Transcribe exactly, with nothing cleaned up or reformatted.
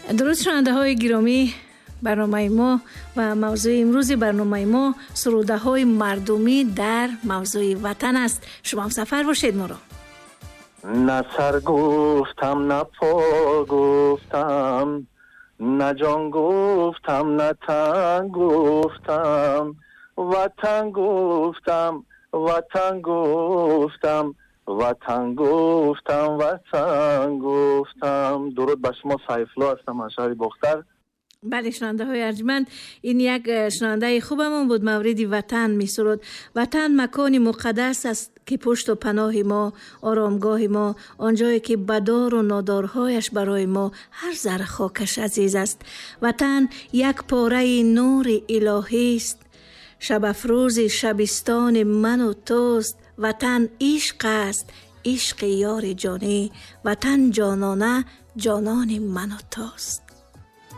درود شنونده گرامی، برنامه ما و موضوع امروز برنامه ما سروده های مردمی در موضوع وطن است. شما هم سفر باشید ما را. نه سر گفتم نه پا گفتم، نه جان گفتم نه تن گفتم، وطن گفتم وطن گفتم وطن گفتم وطن گفتم. درود بر شما، سیفالله هستم از شهر باختر. بله شنونده های ارجمند، این یک شنونده خوبمون بود. مورد وطن می سرود. وطن مکانی مقدس است که پشت و پناه ما، آرامگاه ما، آنجایی که بدار و نادارهایش برای ما هر ذره خاکش عزیز است. وطن یک پاره نور الهی است، شب افروز شبستان من و توست. وطن عشق است، عشق یار جانی، وطن جانانه جانان من و توست.